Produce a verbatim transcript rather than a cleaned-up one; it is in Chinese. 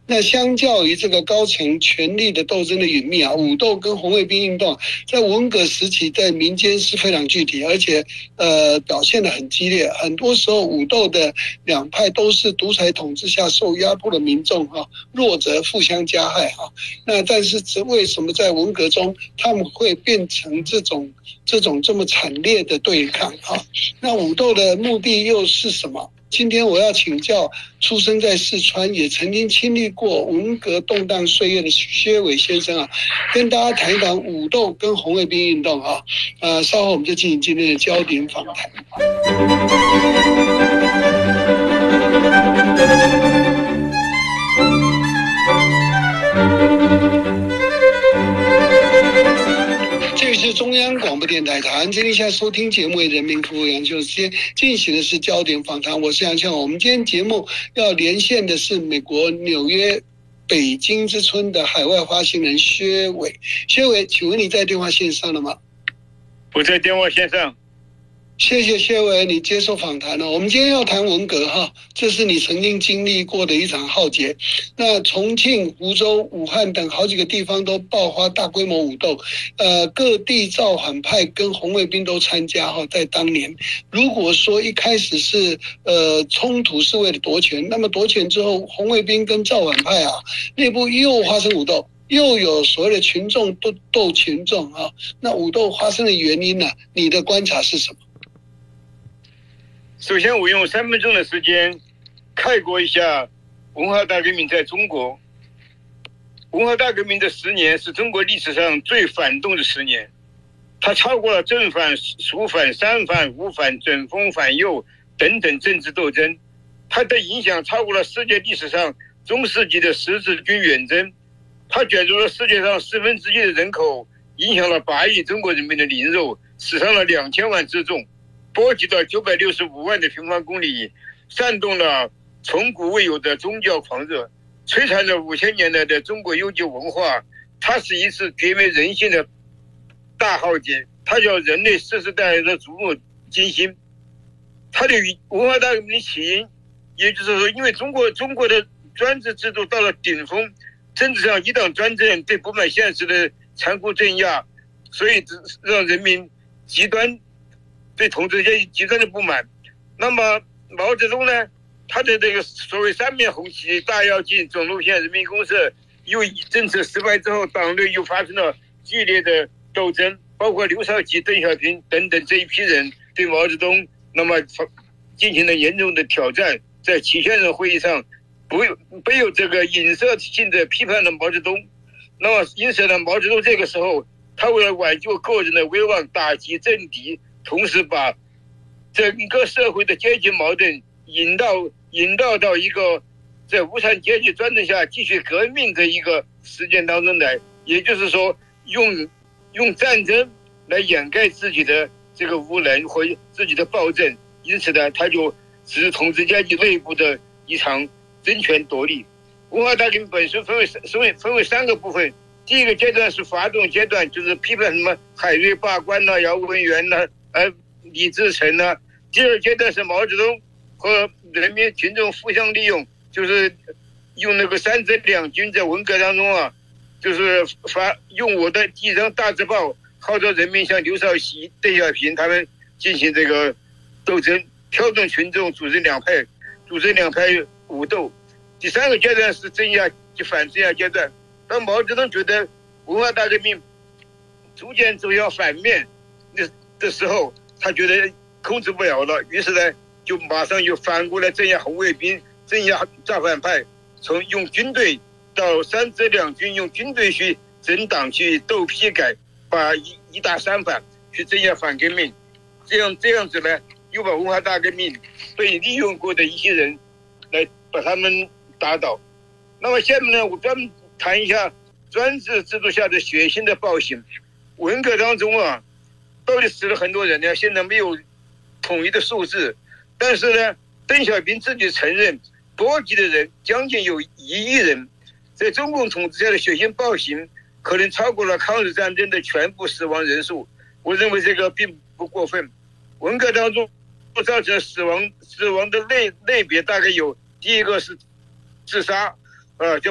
那相较于这个高层权力的斗争的隐秘啊，武斗跟红卫兵运动在文革时期在民间是非常具体，而且呃表现得很激烈。很多时候武斗的两派都是独裁统治下受压迫的民众哈、啊，弱者互相加害哈、啊。那但是为什么在文革中他们会变成这种这种这么惨烈的对抗啊？那武斗的目的又是什么？今天我要请教出生在四川，也曾经经历过文革动荡岁月的薛伟先生啊，跟大家谈一谈武斗跟红卫兵运动啊。呃，稍后我们就进行今天的焦点访谈。这里是中央广播电台台湾，今天现在收听节目为人民服务杨秋，今天进行的是焦点访谈，我是杨秋。我们今天节目要连线的是美国纽约北京之春的海外发行人薛伟。薛伟，请问你在电话线上了吗？ 我在电话线上。 谢谢薛伟，你接受访谈了。我们今天要谈文革哈，这是你曾经经历过的一场浩劫。那重庆、湖州、武汉等好几个地方都爆发大规模武斗，呃，各地造反派跟红卫兵都参加哈。在当年，如果说一开始是呃冲突是为了夺权，那么夺权之后，红卫兵跟造反派啊内部又发生武斗。又有所谓的群众斗斗群众啊，那武斗发生的原因呢、啊？你的观察是什么？ 首先，我用三分钟的时间概括一下文化大革命在中国。文化大革命的十年是中国历史上最反动的十年，它超过了正反、蜀反、三反、五反、准风反右等等政治斗争，它的影响超过了世界历史上中世纪的十字军远征，它卷入了世界上四分之一的人口，影响了八亿中国人民的灵肉，死伤了两千万之众，波及到九百六十五万的平方公里，煽动了从古未有的宗教狂热，摧残了五千年来的中国悠久文化。它是一次绝灭人性的大浩劫，它叫人类世世代代的瞩目惊心。它的文化大革命的起因，也就是说，因为中国中国的专制制度到了顶峰，政治上一党专政对不满现实的残酷镇压，所以让人民极端对统治阶级极端的不满。那么毛泽东呢，他的这个所谓三面红旗大跃进总路线人民公社，又以政策失败之后，党内又发生了激烈的斗争，包括刘少奇、邓小平等等这一批人对毛泽东那么进行了严重的挑战，在齐先生会议上不没有这个影射性的批判了毛泽东。那么因此呢，毛泽东这个时候他为了挽救个人的威望，打击政敌，同时把整个社会的阶级矛盾引导引导到一个在无产阶级专政下继续革命的一个实践当中来，也就是说用用战争来掩盖自己的这个无能和自己的暴政，因此呢，他就只是统治阶级内部的一场争权夺利。文化大革命本身分为分为分为三个部分，第一个阶段是发动阶段，就是批判什么海瑞罢官呐、姚文元呐、呃李自成呐。第二阶段是毛泽东和人民群众互相利用，就是用那个三泽两军在文革当中啊，就是发用我的第一张大字报号召人民向刘少奇、邓小平他们进行这个斗争，挑动群众组织两派组织两派武斗。第三个阶段是镇压及反镇压阶段，当毛泽东觉得文化大革命逐渐走向反面的的时候，他觉得控制不了了，于是呢就马上又反过来镇压红卫兵，镇压造反派，从用军队到三泽两军，用军队去整党去斗批改，把一一打三反去镇压反革命，这样这样子呢，又把文化大革命被利用过的一些人来把他们打倒。那么下面呢，我专门谈一下专制制度下的血腥的暴行。文革当中啊，到底死了很多人呢？现在没有统一的数字，但是呢，邓小平自己承认，波及的人将近有一亿人，在中共统治下的血腥暴行可能超过了抗日战争的全部死亡人数。我认为这个并不过分。文革当中造成死亡死亡的类类别大概有，第一个是自杀，呃，就